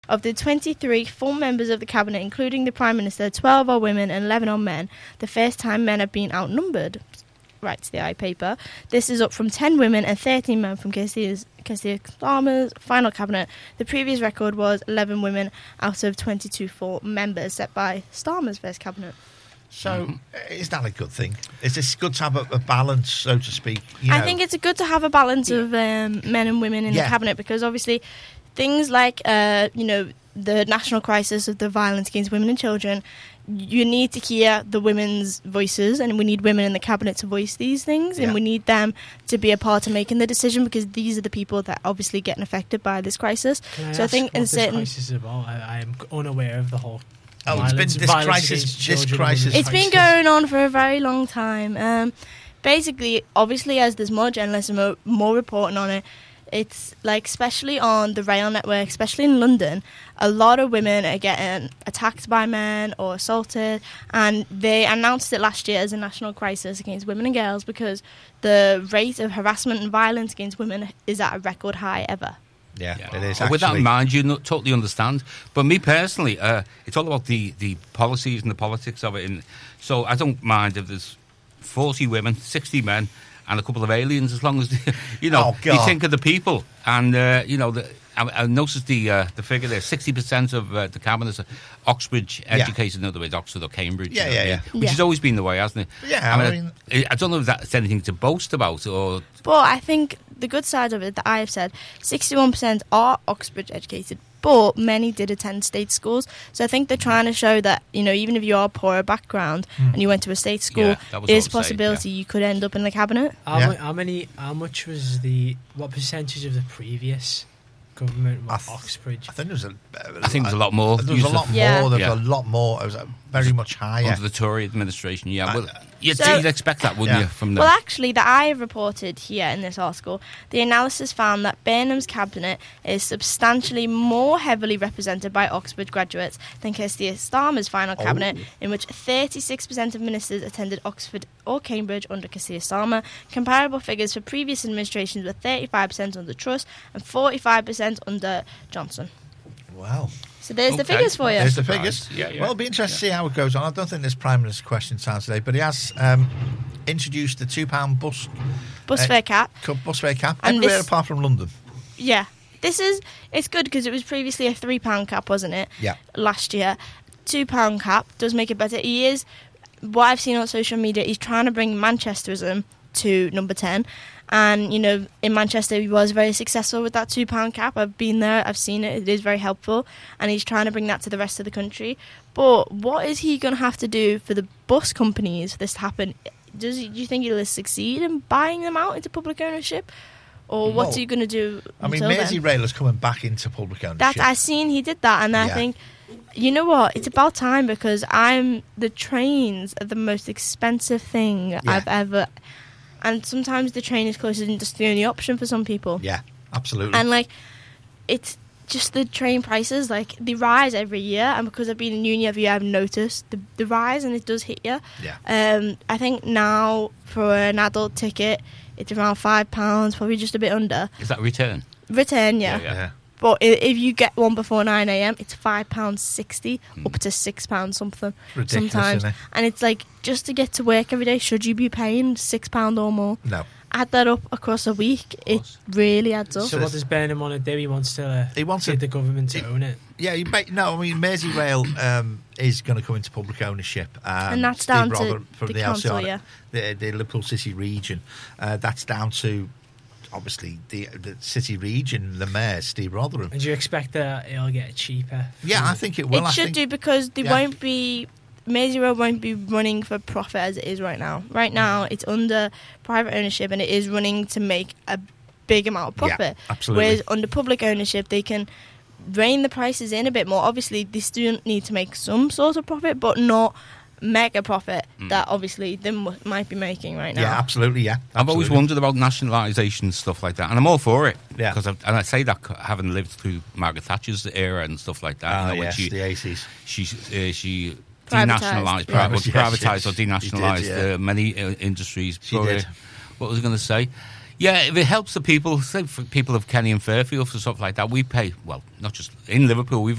Of the 23 full members of the cabinet, including the Prime Minister, 12 are women and 11 are men. The first time men have been outnumbered, writes the iPaper. This is up from 10 women and 13 men from Keir Starmer's final cabinet. The previous record was 11 women out of 22 full members set by Starmer's first cabinet. So, is that a good thing? Is this good to have a balance, so to speak? I think it's good to have a balance of men and women in the cabinet, because obviously things like, the national crisis of the violence against women and children, you need to hear the women's voices, and we need women in the cabinet to voice these things, and we need them to be a part of making the decision, because these are the people that are obviously getting affected by this crisis. I think in certain this crisis is about? I am unaware of the whole. It's been this crisis. It's been going on for a very long time. Basically, obviously, as there's more journalism, more reporting on it, it's like, especially on the rail network, especially in London, a lot of women are getting attacked by men or assaulted, and they announced it last year as a national crisis against women and girls, because the rate of harassment and violence against women is at a record high ever. Yeah, it is. With that in mind, you totally understand. But me personally, it's all about the policies and the politics of it. And so I don't mind if there's 40 women, 60 men, and a couple of aliens, as long as they think of the people. And I noticed the figure there: 60% of the cabinet are Oxbridge educated, in other words, Oxford or Cambridge. Which has always been the way, hasn't it? Yeah, I don't know if that's anything to boast about, or. But I think the good side of it that I have said, 61% are Oxbridge educated, but many did attend state schools. So I think they're trying to show that, even if you are poorer background and you went to a state school, there's a possibility you could end up in the cabinet. What percentage of the previous government was Oxbridge? I think there was a lot more. There was a lot more. There was a lot more. It was very much higher. Under the Tory administration, you'd expect that, wouldn't you, from them? Well, actually, that I have reported here in this article, the analysis found that Burnham's cabinet is substantially more heavily represented by Oxford graduates than Keir Starmer's final cabinet, in which 36% of ministers attended Oxford or Cambridge under Keir Starmer. Comparable figures for previous administrations were 35% under Truss and 45% under Johnson. Wow. So there's the figures for you. There's the figures. Well, it'll be interesting to see how it goes on. I don't think there's Prime Minister's question time today, but he has introduced the £2 bus fare cap. Bus fare cap everywhere apart from London. Yeah. It's good because it was previously a £3 cap, wasn't it? Yeah. Last year. £2 cap does make it better. What I've seen on social media, he's trying to bring Manchesterism to number 10. And, in Manchester, he was very successful with that £2 cap. I've been there, I've seen it, it is very helpful. And he's trying to bring that to the rest of the country. But what is he going to have to do for the bus companies for this to happen? Do you think he'll succeed in buying them out into public ownership? Or what's he going to do? Merseyrail is coming back into public ownership. I seen he did that, and I think, you know what? It's about time, because the trains are the most expensive thing I've ever. And sometimes the train is closer than just the only option for some people. Yeah, absolutely. And it's just the train prices, they rise every year. And because I've been in uni every year, I've noticed the rise, and it does hit you. Yeah. I think now for an adult ticket, it's around £5, probably just a bit under. Is that return? Return, yeah. But if you get one before 9 a.m, it's £5.60 up to £6 something. Ridiculous, sometimes. Isn't it? And it's just to get to work every day, should you be paying £6 or more? No. Add that up across a week, it really adds up. So what does Burnham want to do? He wants get the government to own it. Yeah, Merseyrail is going to come into public ownership. And that's down to from the council, the Liverpool City region. That's down to, obviously, the city region, the mayor, Steve Rotherham. And do you expect that it'll get cheaper? Yeah, I think it will. It should do, because Merseyrail won't be running for profit as it is right now. Right now, it's under private ownership, and it is running to make a big amount of profit. Yeah, absolutely. Whereas under public ownership, they can rein the prices in a bit more. Obviously, they still need to make some sort of profit, but not mega profit that obviously they might be making right now. Yeah, absolutely, yeah. I've always wondered about nationalisation and stuff like that, and I'm all for it. Yeah. And I say that having lived through Margaret Thatcher's era and stuff like that. Yes, the 80s. She denationalised, privatised or denationalised many industries. She did. What was I going to say? Yeah, if it helps the people, say for people of Kenny and Fairfield, for stuff like that, we pay, well, not just in Liverpool, we've